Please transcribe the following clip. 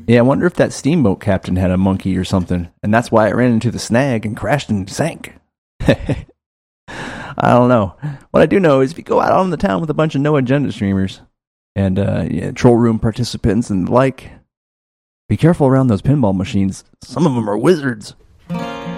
Yeah, I wonder if that steamboat captain had a monkey or something, and that's why it ran into the snag and crashed and sank. I don't know. What I do know is if you go out on the town with a bunch of no agenda streamers and troll room participants and the like, be careful around those pinball machines. Some of them are wizards.